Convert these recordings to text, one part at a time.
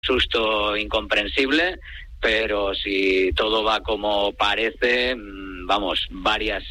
susto incomprensible, pero si todo va como parece, vamos, varias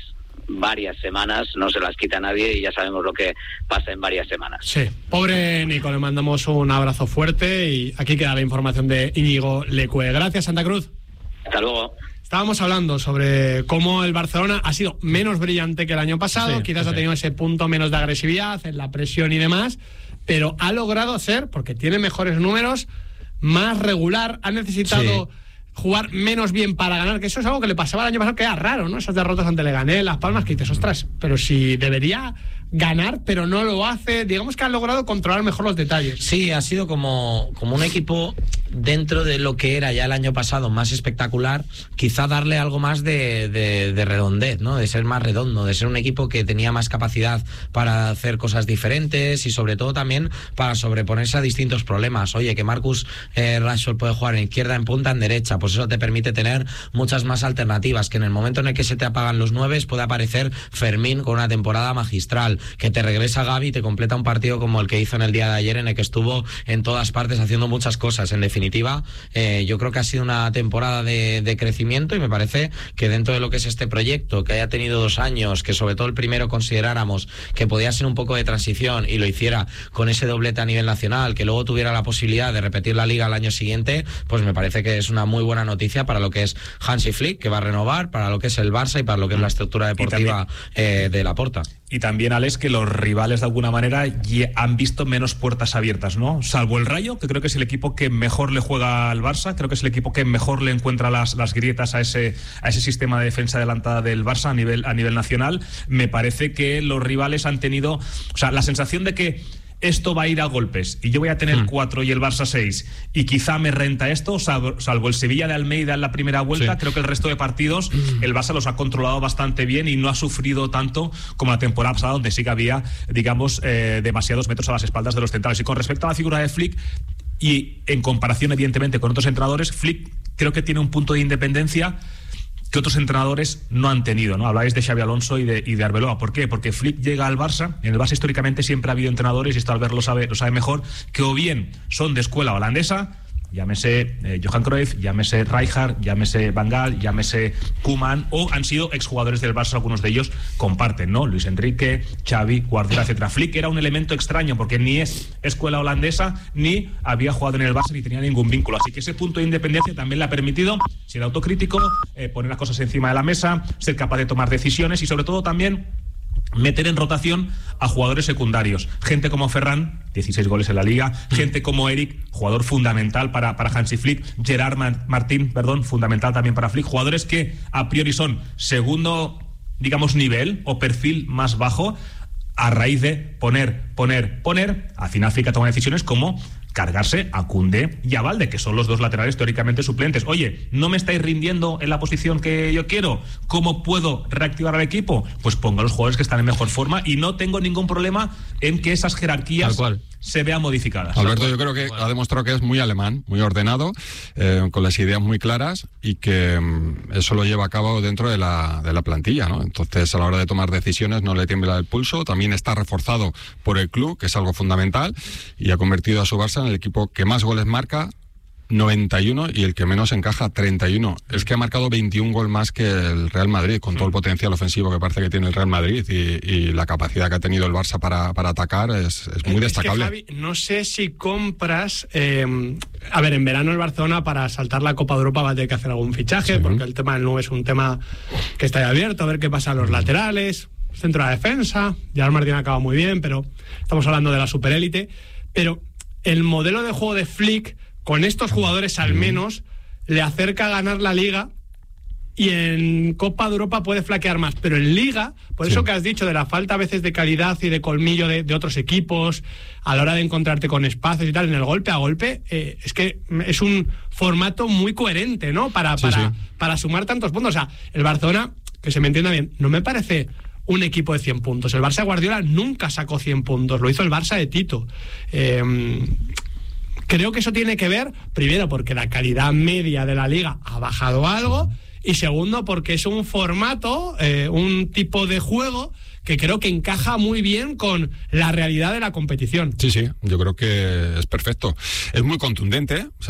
semanas no se las quita nadie y ya sabemos lo que pasa en varias semanas. Sí, pobre Nico, le mandamos un abrazo fuerte y aquí queda la información de Íñigo Lecue. Gracias, Santa Cruz. Hasta luego. Estábamos hablando sobre cómo el Barcelona ha sido menos brillante que el año pasado, sí, quizás ha tenido ese punto menos de agresividad en la presión y demás, pero ha logrado ser, porque tiene mejores números, más regular, ha necesitado jugar menos bien para ganar, que eso es algo que le pasaba el año pasado, que era raro, ¿no? Esas derrotas ante Leganés, Las Palmas, que dices, ostras, pero si debería ganar, pero no lo hace, digamos que ha logrado controlar mejor los detalles. Sí, ha sido como un equipo dentro de lo que era ya el año pasado más espectacular, quizá darle algo más de redondez, ¿no? De ser más redondo, de ser un equipo que tenía más capacidad para hacer cosas diferentes y sobre todo también para sobreponerse a distintos problemas. Oye, que Marcus Rashford puede jugar en izquierda, en punta, en derecha, pues eso te permite tener muchas más alternativas, que en el momento en el que se te apagan los 9 puede aparecer Fermín con una temporada magistral, que te regresa Gavi y te completa un partido como el que hizo en el día de ayer, en el que estuvo en todas partes haciendo muchas cosas. En definitiva, yo creo que ha sido una temporada de crecimiento y me parece que dentro de lo que es este proyecto, que haya tenido 2 años, que sobre todo el primero consideráramos que podía ser un poco de transición y lo hiciera con ese doblete a nivel nacional, que luego tuviera la posibilidad de repetir la Liga al año siguiente, pues me parece que es una muy buena noticia para lo que es Hansi Flick, que va a renovar, para lo que es el Barça y para lo que es la estructura deportiva de Laporta. Y también, Alex, que los rivales de alguna manera han visto menos puertas abiertas, ¿no? Salvo el Rayo, que creo que es el equipo que mejor le juega al Barça, creo que es el equipo que mejor le encuentra las grietas a ese sistema de defensa adelantada del Barça a nivel nacional. Me parece que los rivales han tenido, o sea, la sensación de que esto va a ir a golpes y yo voy a tener 4 y el Barça 6 y quizá me renta esto, salvo el Sevilla de Almeida en la primera vuelta. Creo que el resto de partidos el Barça los ha controlado bastante bien y no ha sufrido tanto como la temporada pasada, donde sí que había, digamos, demasiados metros a las espaldas de los centrales. Y con respecto a la figura de Flick, y en comparación evidentemente con otros entrenadores, Flick creo que tiene un punto de independencia que otros entrenadores no han tenido, ¿no? Habláis de Xabi Alonso y de Arbeloa. ¿Por qué? Porque Flick llega al Barça. En el Barça históricamente siempre ha habido entrenadores, y esto Albert lo sabe mejor, que o bien son de escuela holandesa, llámese Johan Cruyff, llámese Rijkaard, llámese Van Gaal, llámese Koeman, o han sido exjugadores del Barça, algunos de ellos comparten, ¿no? Luis Enrique, Xavi, Guardiola, etcétera. Flick era un elemento extraño porque ni es escuela holandesa, ni había jugado en el Barça, ni tenía ningún vínculo. Así que ese punto de independencia también le ha permitido ser autocrítico, poner las cosas encima de la mesa, ser capaz de tomar decisiones y sobre todo también meter en rotación a jugadores secundarios, gente como Ferran, 16 goles en la Liga, gente como Eric, jugador fundamental para Hansi Flick, Gerard Martín, fundamental también para Flick, jugadores que a priori son segundo, digamos, nivel o perfil más bajo, a raíz de poner, al final Flick ha tomado decisiones como cargarse a Koundé y a Balde, que son los 2 laterales teóricamente suplentes. Oye, ¿no me estáis rindiendo en la posición que yo quiero? ¿Cómo puedo reactivar al equipo? Pues pongo a los jugadores que están en mejor forma y no tengo ningún problema en que esas jerarquías se vean modificadas. Alberto, yo creo que ha demostrado que es muy alemán, muy ordenado, con las ideas muy claras y que eso lo lleva a cabo dentro de la plantilla, ¿no? Entonces, a la hora de tomar decisiones no le tiembla el pulso, también está reforzado por el club, que es algo fundamental, y ha convertido a su Barça en el equipo que más goles marca, 91, y el que menos encaja, 31. Es que ha marcado 21 goles más que el Real Madrid, con todo el potencial ofensivo que parece que tiene el Real Madrid y la capacidad que ha tenido el Barça para atacar es muy destacable. Que, Javi, no sé si compras... a ver, en verano el Barcelona para saltar la Copa de Europa va a tener que hacer algún fichaje, porque el tema del 9 es un tema que está ahí abierto, a ver qué pasa en los laterales, centro de la defensa. Gerard Martín acaba muy bien, pero estamos hablando de la superélite. Pero el modelo de juego de Flick, con estos jugadores al menos, le acerca a ganar la Liga, y en Copa de Europa puede flaquear más, pero en Liga, por eso que has dicho de la falta a veces de calidad y de colmillo de otros equipos a la hora de encontrarte con espacios y tal, en el golpe a golpe, es que es un formato muy coherente, ¿no? Para sumar tantos puntos. O sea, el Barcelona, que se me entienda bien, no me parece un equipo de 100 puntos. El Barça de Guardiola nunca sacó 100 puntos, lo hizo el Barça de Tito. Creo que eso tiene que ver, primero, porque la calidad media de la Liga ha bajado algo, y segundo, porque es un formato, un tipo de juego que creo que encaja muy bien con la realidad de la competición. Sí, yo creo que es perfecto. Es muy contundente.